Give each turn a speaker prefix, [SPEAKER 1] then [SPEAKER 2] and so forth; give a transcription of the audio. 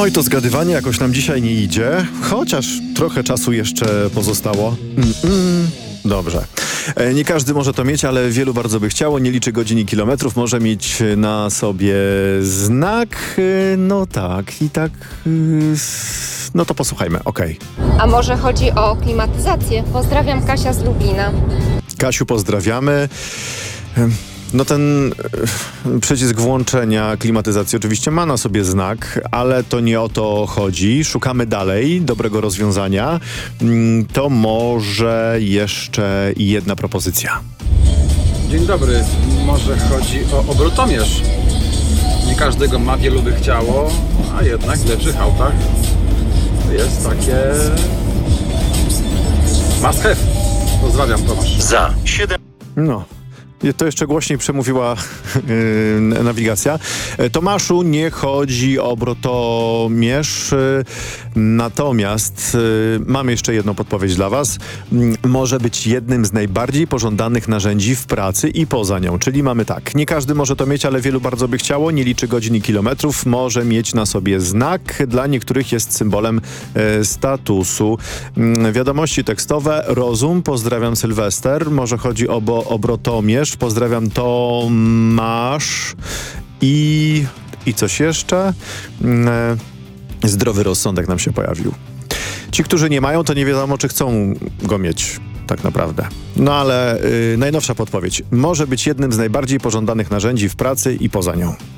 [SPEAKER 1] Oj, to zgadywanie jakoś nam dzisiaj nie idzie, chociaż trochę czasu jeszcze pozostało. Dobrze. Nie każdy może to mieć, ale wielu bardzo by chciało. Nie liczy godzin i kilometrów. Może mieć na sobie znak. No tak. I tak... No to posłuchajmy. Okej.
[SPEAKER 2] A może chodzi o klimatyzację? Pozdrawiam, Kasia z Lublina.
[SPEAKER 1] Kasiu, pozdrawiamy. No ten przycisk włączenia klimatyzacji oczywiście ma na sobie znak, ale to nie o to chodzi. Szukamy dalej dobrego rozwiązania. To może jeszcze jedna propozycja.
[SPEAKER 3] Dzień dobry. Może chodzi o obrotomierz. Nie każdego ma, wielu by chciało, a jednak w lepszych autach to jest takie must have. Pozdrawiam, Tomasz.
[SPEAKER 4] Za 7.
[SPEAKER 1] No. To jeszcze głośniej przemówiła nawigacja. Tomaszu, nie chodzi o obrotomierz, natomiast mam jeszcze jedną podpowiedź dla Was. Może być jednym z najbardziej pożądanych narzędzi w pracy i poza nią. Czyli mamy tak, nie każdy może to mieć, ale wielu bardzo by chciało. Nie liczy godzin i kilometrów. Może mieć na sobie znak. Dla niektórych jest symbolem statusu. Wiadomości tekstowe. Rozum. Pozdrawiam, Sylwester. Może chodzi o obrotomierz. Pozdrawiam, Tomasz. I coś jeszcze? Zdrowy rozsądek nam się pojawił. Ci, którzy nie mają, to nie wiadomo, czy chcą go mieć tak naprawdę. No ale najnowsza podpowiedź. Może być jednym z najbardziej pożądanych narzędzi w pracy i poza nią.